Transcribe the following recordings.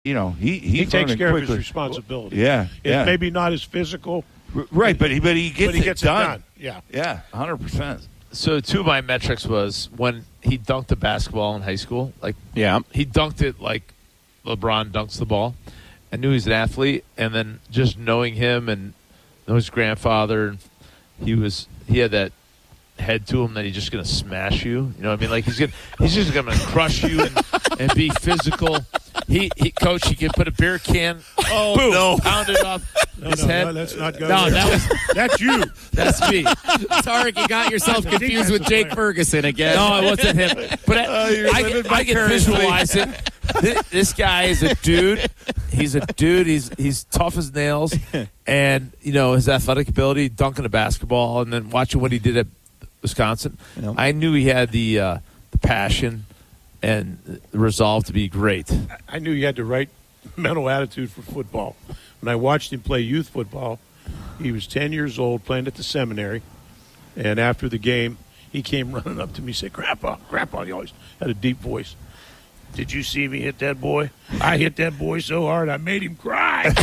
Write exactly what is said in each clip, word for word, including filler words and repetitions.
you know, he he, he takes care quickly. of his responsibility. Yeah, it's yeah. maybe not as physical, right? But he but he gets, but he it, gets done. it done. Yeah, yeah, one hundred percent. So two of my metrics was when he dunked the basketball in high school. Like, yeah, he dunked it like LeBron dunks the ball. I knew he was an athlete, and then just knowing him and know his grandfather, he was he had that head to him that he's just going to smash you. You know what I mean? Like he's gonna he's just going to crush you and, and be physical. He, he, coach, he can put a beer can, oh boom, no, pound it off no, his no, head. No, that's not good. No, that was that's you. That's me. Tarek, you got yourself confused with Jake Ferguson again. No, it wasn't him. But I, uh, I, can, I can visualize it. This, this guy is a dude. He's a dude. He's he's tough as nails, and you know his athletic ability, dunking a basketball, and then watching what he did at Wisconsin. Yep. I knew he had the uh, the passion and the resolve to be great. I knew he had the right mental attitude for football. When I watched him play youth football, he was ten years old, playing at the seminary, and after the game, he came running up to me and said, Grandpa, Grandpa, he always had a deep voice. Did you see me hit that boy? I hit that boy so hard I made him cry.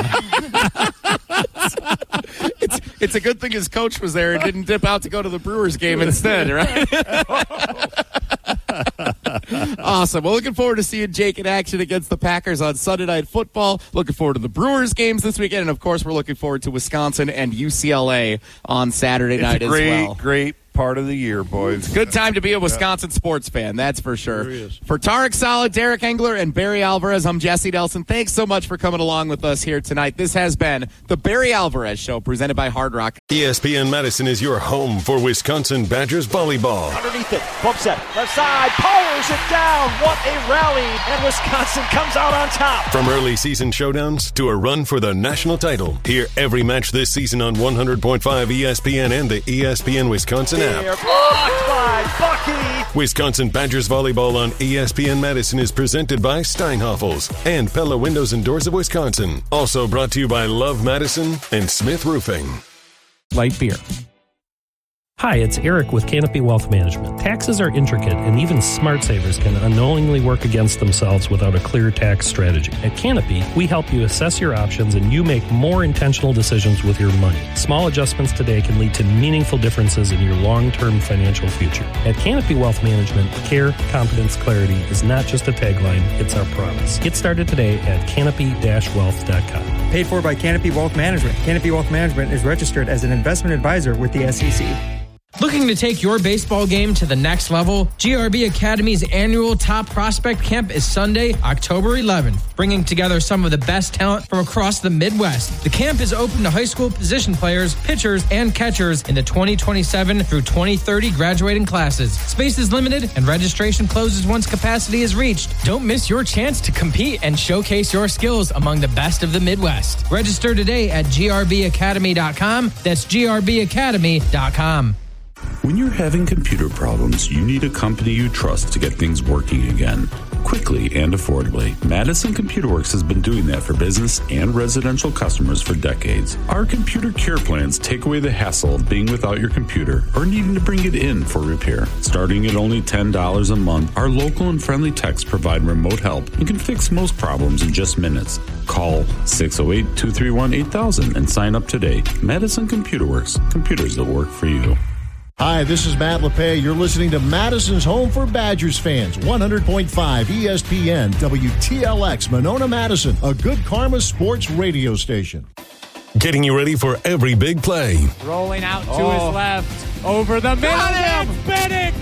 it's, it's a good thing his coach was there and didn't dip out to go to the Brewers game instead, right? Awesome. Well, looking forward to seeing Jake in action against the Packers on Sunday Night Football. Looking forward to the Brewers games this weekend. And, of course, we're looking forward to Wisconsin and U C L A on Saturday it's night a great, as well. Great part of the year, boys. Good time to be a Wisconsin yeah. sports fan, that's for sure. Sure is. For Tarek Saleh, Derek Engler, and Barry Alvarez, I'm Jesse Nelson. Thanks so much for coming along with us here tonight. This has been the Barry Alvarez Show, presented by Hard Rock. E S P N Madison is your home for Wisconsin Badgers volleyball. Underneath it, bump set, left side, powers it down. What a rally, and Wisconsin comes out on top. From early season showdowns to a run for the national title, hear every match this season on one hundred point five E S P N and the E S P N Wisconsin app. They're blocked by Bucky. Wisconsin Badgers volleyball on E S P N Madison is presented by Steinhoffels and Pella Windows and Doors of Wisconsin. Also brought to you by Love Madison and Smith Roofing. Light beer. Hi, it's Eric with Canopy Wealth Management. Taxes are intricate, and even smart savers can unknowingly work against themselves without a clear tax strategy. At Canopy, we help you assess your options and you make more intentional decisions with your money. Small adjustments today can lead to meaningful differences in your long-term financial future. At Canopy Wealth Management, care, confidence, clarity is not just a tagline, it's our promise. Get started today at canopy dash wealth dot com. Paid for by Canopy Wealth Management. Canopy Wealth Management is registered as an investment advisor with the S E C. Looking to take your baseball game to the next level? G R B Academy's annual Top Prospect Camp is Sunday, October eleventh, bringing together some of the best talent from across the Midwest. The camp is open to high school position players, pitchers, and catchers in the twenty twenty-seven through twenty thirty graduating classes. Space is limited and registration closes once capacity is reached. Don't miss your chance to compete and showcase your skills among the best of the Midwest. Register today at g r b academy dot com. That's g r b academy dot com. When you're having computer problems, you need a company you trust to get things working again, quickly and affordably. Madison Computer Works has been doing that for business and residential customers for decades. Our computer care plans take away the hassle of being without your computer or needing to bring it in for repair. Starting at only ten dollars a month, our local and friendly techs provide remote help and can fix most problems in just minutes. Call six oh eight, two three one, eight thousand and sign up today. Madison Computer Works, computers that work for you. Hi, this is Matt LePay. You're listening to Madison's Home for Badgers fans, one hundred point five E S P N, W T L X, Monona, Madison, a good Karma sports radio station. Getting you ready for every big play. Rolling out to Oh. his left, over the middle. Got him! Bennett,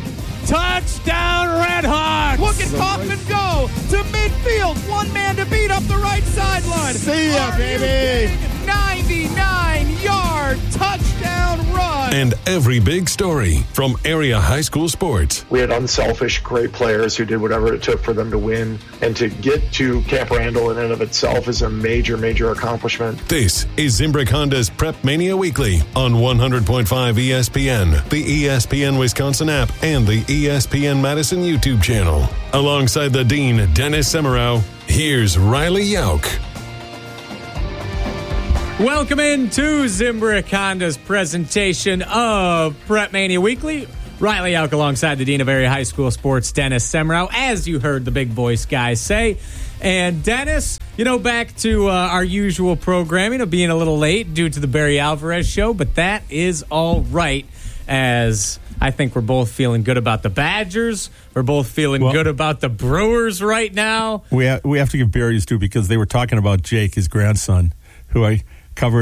touchdown Red Hawks. Look at Kaufman go to midfield. One man to beat up the right sideline. See ya, Are baby. ninety-nine yard touchdown run. And every big story from Area High School Sports. We had unselfish, great players who did whatever it took for them to win. And to get to Camp Randall in and of itself is a major, major accomplishment. This is Zimbrick Honda's Prep Mania Weekly on one hundred point five E S P N, the E S P N Wisconsin app, and the E S P N Madison YouTube channel. Alongside the Dean, Dennis Semmerow, here's Riley Yauk. Welcome into Zimbrick Honda's presentation of Prep Mania Weekly. Riley Yauk alongside the Dean of Area High School Sports, Dennis Semmerow. As you heard the big voice guys say, And Dennis, you know, back to uh, our usual programming of being a little late due to the Barry Alvarez show, but that is all right, as I think we're both feeling good about the Badgers. We're both feeling Well, good about the Brewers right now. We ha- we have to give Barry's due because they were talking about Jake, his grandson, who I covered